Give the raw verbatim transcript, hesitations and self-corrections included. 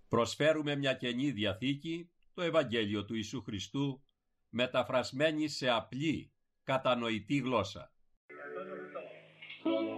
Προσφέρουμε μια Καινή Διαθήκη, το Ευαγγέλιο του Ιησού Χριστού, μεταφρασμένη σε απλή, κατανοητή γλώσσα.